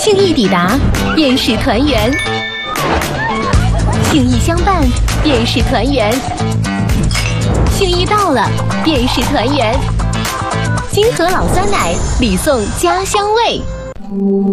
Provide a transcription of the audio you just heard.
信义抵达，便是团圆；信义相伴，便是团圆；信义到了，便是团圆。金河老酸奶，礼送家乡味。